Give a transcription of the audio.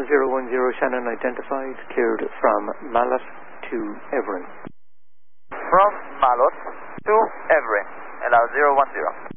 010 Shannon identified, cleared from Mallet to Everin. From Mallet to Everin, allow 010.